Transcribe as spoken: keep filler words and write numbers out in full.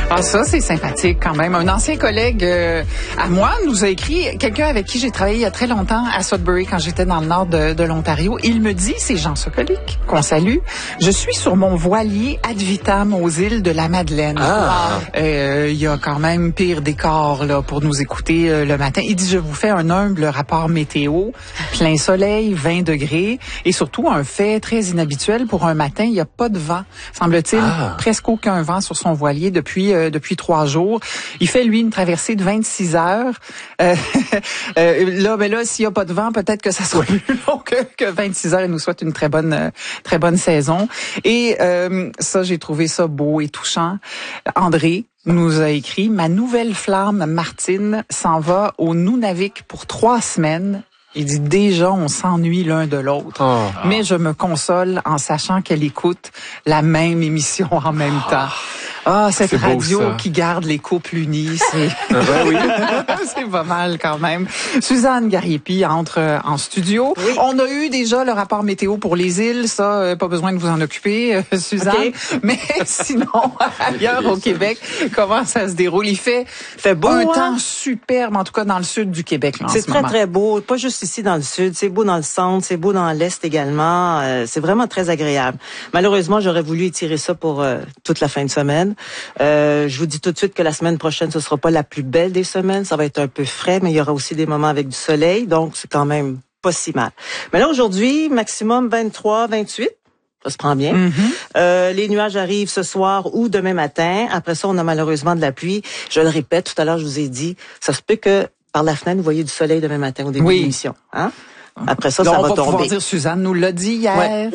Ah, ça, c'est sympathique quand même. Un ancien collègue euh, à moi nous a écrit, quelqu'un avec qui j'ai travaillé il y a très longtemps à Sudbury quand j'étais dans le nord de, de l'Ontario. Il me dit, c'est Jean Sokolic, qu'on salue, je suis sur mon voilier ad vitam aux îles de la Madeleine. Ah. Euh, il y a quand même pire décor là pour nous écouter euh, le matin. Il dit, je vous fais un humble rapport météo, plein soleil, vingt degrés, et surtout un fait très inhabituel pour un matin, il n'y a pas de vent. Semble-t-il, Ah. presque aucun vent sur son voilier depuis euh, depuis trois jours. Il fait, lui, une traversée de vingt-six heures. Euh, euh, là, ben là, s'il n'y a pas de vent, peut-être que ça sera plus long que, que vingt-six heures. Il nous souhaite une très bonne, euh, très bonne saison. Et euh, ça, j'ai trouvé ça beau et touchant. André nous a écrit, ma nouvelle flamme Martine s'en va au Nunavik pour trois semaines. Il dit, déjà, on s'ennuie l'un de l'autre. Oh. Mais je me console en sachant qu'elle écoute la même émission en même temps. Ah, cette C'est beau, radio ça. qui garde les couples unis, c'est Ah ben oui. c'est pas mal quand même. Suzanne Gariepi entre euh, en studio. Oui. On a eu déjà le rapport météo pour les îles, ça, euh, pas besoin de vous en occuper, euh, Suzanne. Okay. Mais sinon, ailleurs au Québec, comment ça se déroule? Il fait, Fait beau, un hein? temps superbe, en tout cas dans le sud du Québec là, en C'est ce très, moment. très beau. Pas juste ici dans le sud. C'est beau dans le centre. C'est beau dans l'est également. Euh, c'est vraiment très agréable. Malheureusement, j'aurais voulu étirer ça pour euh, toute la fin de semaine. Euh, je vous dis tout de suite que la semaine prochaine, ce sera pas la plus belle des semaines. Ça va être un peu frais, mais il y aura aussi des moments avec du soleil. Donc, c'est quand même pas si mal. Mais là, aujourd'hui, maximum vingt-trois, vingt-huit. Ça se prend bien. Mm-hmm. Euh, les nuages arrivent ce soir ou demain matin. Après ça, on a malheureusement de la pluie. Je le répète, tout à l'heure, je vous ai dit, ça se peut que par la fenêtre, vous voyez du soleil demain matin au début Oui. de l'émission. Hein? Après ça, Là, ça on va va pouvoir tomber. dire, Suzanne nous l'a dit hier. Ouais.